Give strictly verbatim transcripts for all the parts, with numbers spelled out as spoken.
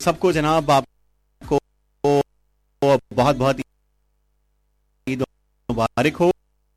सबको जनाब आपको बहुत बहुत ईद मुबारक हो।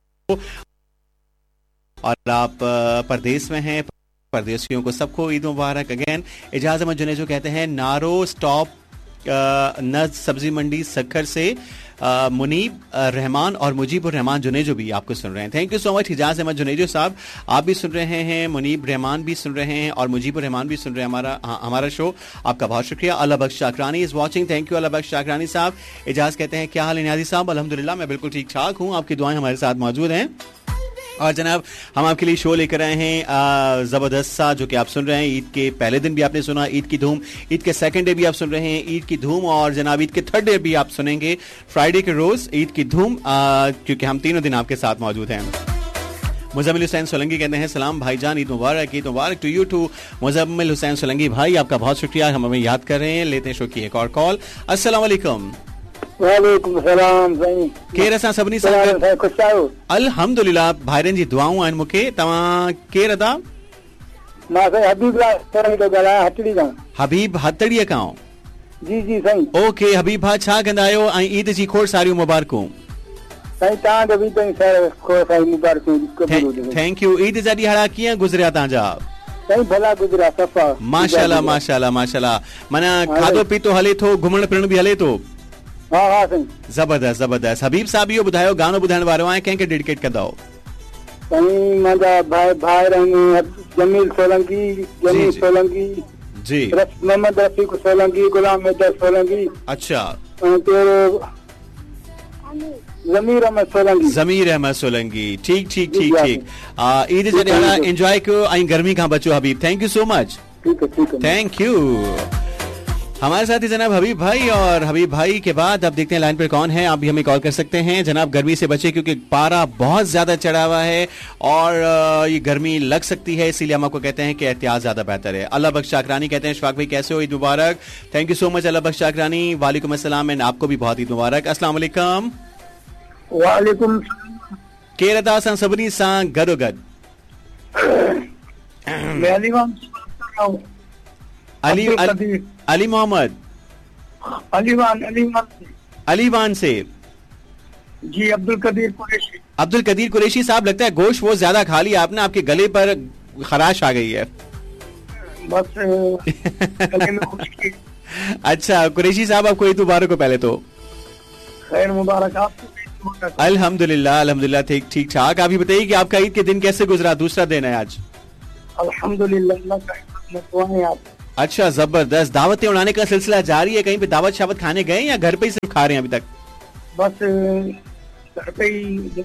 और आप परदेश में हैं, परदेशियों को सबको ईद मुबारक। अगेन एजाज अहमद जुनेजो कहते हैं नारो स्टॉप न सब्जी मंडी सक्खर से आ, मुनीब रहमान और मुजीबुर रहमान जुनेजो भी आपको सुन रहे हैं। Thank you so much हिजाज Ahmad Junejo साहब, आप भी सुन रहे हैं, मुनीब रहमान भी सुन रहे हैं और मुजीबुर रहमान भी सुन रहे हैं हमारा हमारा शो। आपका बहुत शुक्रिया। अल्लाह बख्श शाकरानी इज वाचिंग, थैंक यू अल्लाह बख्श शाकरानी साहब। एजाज कहते हैं क्या हाल है नियाज़ी साहब? अल्हम्दुलिल्लाह मैं बिल्कुल ठीक ठाक हूँ, आपकी दुआएं हमारे साथ मौजूद हैं। और जनाब हम आपके लिए शो लेकर आए हैं जबरदस्त सा, जो कि आप सुन रहे हैं। ईद के पहले दिन भी आपने सुना ईद की धूम, ईद के सेकंड डे भी आप सुन रहे हैं ईद की धूम, और जनाब ईद के थर्ड डे भी आप सुनेंगे फ्राइडे के रोज ईद की धूम, क्योंकि हम तीनों दिन आपके साथ मौजूद हैं। मुजम्मिल हुसैन सोलंकी कहते हैं सलाम भाईजान, ईद मुबारक। ईद मुबारक to you to Muzammil Hussain Solanki भाई, आपका बहुत शुक्रिया, हम हमें याद कर रहे हैं। लेते हैं शो की एक और कॉल। अस्सलाम वालेकुम। वालेकुम सलाम साईं, केर असां सभिनी सां ख़ुशि आहियो? अल्हम्दुलिल्लाह भाइरनि जी दुआऊं आहिनि मूंखे। तव्हां केर अदा? मां साईं हबीब सोलंकी थो ॻाल्हायां, हटड़ी खां। हबीब हथड़ीअ खां? जी जी साईं। ओके हबीब भाउ, छा कंदा आहियो ऐं ईद जी खोड़ सारियूं मुबारकूं। साईं तव्हांजो बि खोड़ सारियूं मुबारकूं। Thank you. ईद जा ॾींहं कीअं गुज़रिया तव्हांजा? साईं भला गुज़रिया, सफ़ा माशाल्लाह माशाल्लाह माशाल्लाह। माना खाधो पीतो हले थो, घुमण फिरण बि हले थो? हाँ हाँ साईं। ज़बरदस्त ज़बरदस्त। हबीब साहब इहो ॿुधायो, गानो ॿुधाइण वारो आहियां, कंहिंखे डेडिकेट कंदव? साईं मुंहिंजा भाई भाई आहिनि जमील सोलंकी, जमील सोलंकी जी, मोहम्मद रफीक सोलंकी, गुलाम हैदर सोलंकी। अच्छा। ज़मीर अहमद सोलंकी। ज़मीर अहमद सोलंकी, ठीक ठीक ठीक ठीक। ईद जा ॾियारा एंजॉय कयो ऐं गर्मी खां बचो हबीब। Thank you so much. ठीक है ठीक है, थैंक यू। हमारे साथ ही जनाब हबीब भाई, और हबीब भाई के बाद अब देखते हैं लाइन पर कौन है। आप भी हमें कॉल कर सकते हैं। जनाब गर्मी से बचे, क्योंकि पारा बहुत ज्यादा चढ़ा हुआ है और ये गर्मी लग सकती है, इसीलिए हम आपको कहते हैं कि एहतियात ज्यादा बेहतर है। अल्लाह बख्श शाकरानी कहते हैं शफाक भाई कैसे हो, ईद मुबारक। थैंक यू सो मच अल्लाह बख्श शाकरानी। वालेकुम अस्सलाम, एंड आपको भी बहुत ईद मुबारक। अस्सलाम वालेकुम। वालेकुम। केर अदा सां सभिनी सां गॾोगॾु? अली अली मोहम्मद अलीवान अलीवान अलीवान से जी। अब्दुल कदीर कुरैशी। अब्दुल कदीर कुरैशी साहब, लगता है गोश्त वो ज्यादा खा लिया आपने, आपके गले पर खराश आ गई है। बस गले में खुशकी। अच्छा कुरैशी साहब, आपको ईद मुबारक हो पहले तो। खैर मुबारक आपको। अल्हम्दुलिल्लाह अल्हम्दुलिल्लाह ठीक ठीक ठाक। आप ही बताइए कि आपका ईद के दिन कैसे गुजरा? दूसरा दिन है आज। अल्हम्दुलिल्लाह। अच्छा जबरदस्त। दावतें उड़ाने का सिलसिला जारी है, कहीं पे दावत शावत खाने गए या घर पे ही सिर्फ खा रहे हैं अभी तक? बस घर पे ही।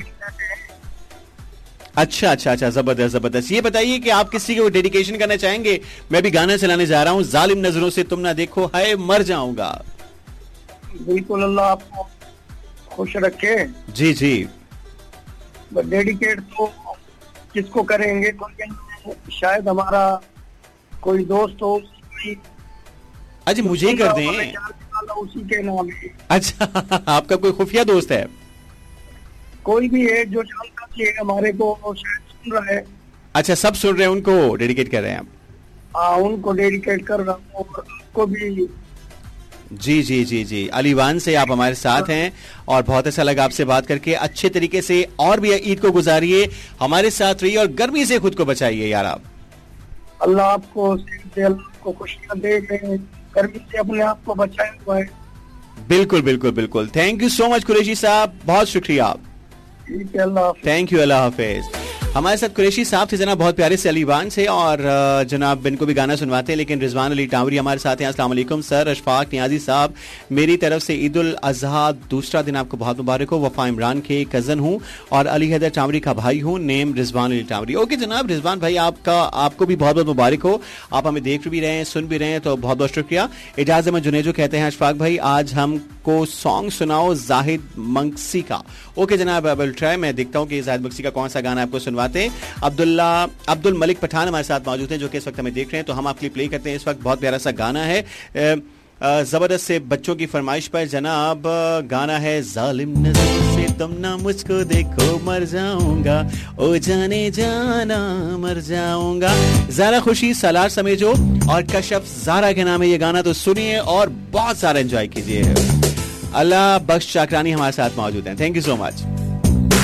अच्छा अच्छा अच्छा, जबरदस्त जबरदस्त। ये बताइए कि आप किसी को डेडिकेशन करना चाहेंगे? मैं भी गाना चलाने जा रहा हूँ, जालिम नजरों से तुम ना देखो हाय मर जाऊंगा। बिल्कुल, अल्लाह आपको खुश रखे। जी जी। डेडिकेट तो किसको करेंगे, शायद हमारा कोई दोस्त हो। अच्छा मुझे कर दें, उसी के नाम है। अच्छा आपका कोई खुफिया दोस्त है? कोई भी है जो जानता है हमारे को, शायद सुन रहा है। अच्छा सब सुन रहे हैं, उनको डेडिकेट कर रहे हैं आप? हाँ उनको डेडिकेट कर रहा हूँ, उनको भी। जी जी जी जी। अलीवान से आप हमारे साथ हैं और बहुत अच्छा लगा आपसे बात करके। अच्छे तरीके से और भी ईद को गुजारिए, हमारे साथ रहिए और गर्मी से खुद को बचाइए यार आप। अल्लाह आपको आपको खुशियां दे, गर्मी से अपने आप को बचाए हुआ है। बिल्कुल बिल्कुल बिल्कुल। Thank you so much Qureshi साहब, बहुत शुक्रिया। ठीक है, अल्लाह थैंक यू, अल्लाह हाफिज। हमारे साथ कुरैशी साहब थे जनाब, बहुत प्यारे से अलीवान से, और जनाब इनको भी गाना सुनवाते हैं। लेकिन रिजवान अली टावरी हमारे साथ हैं। अस्सलाम वालेकुम सर। अशफाक नियाजी साहब, मेरी तरफ से ईद उल अजहा दूसरा दिन आपको बहुत मुबारक हो। वफा इमरान के कज़न हूँ और अली हैदर टावरी का भाई हूँ, नेम रिजवान अली टावरी। ओके जनाब रिजवान भाई, आपका आपको भी बहुत बहुत मुबारक हो। आप हमें देख भी रहे हैं, सुन भी रहे हैं, तो बहुत बहुत शुक्रिया। एजाज अहमद जुनेजो कहते हैं अशफाक भाई आज हमको सॉन्ग सुनाओ जाहिद मंगसी का। ओके जनाब, आई विल ट्राई। मैं देखता हूँ कि जाहिद मंगसी का कौन सा गाना आपको सुनवाते हैं। अब्दुल्ला अब्दुल मलिक पठान हमारे साथ मौजूद हैं, जो कि इस वक्त हमें देख रहे हैं, तो हम आपके लिए प्ले करते हैं इस वक्त बहुत प्यारा सा गाना है जबरदस्त से बच्चों की फरमाइश पर। जनाब गाना है जालिम नज़र से तुम ना मुझको देखो मर जाऊंगा, ओ जाने जाना मर जाऊंगा। ज़ारा खुशी, सालार समेजो और कश्यप ज़ारा के नाम है ये गाना, तो सुनिए और बहुत सारा एंजॉय कीजिए। अल्लाह बख्श चाकरानी हमारे साथ मौजूद हैं। Thank you so much.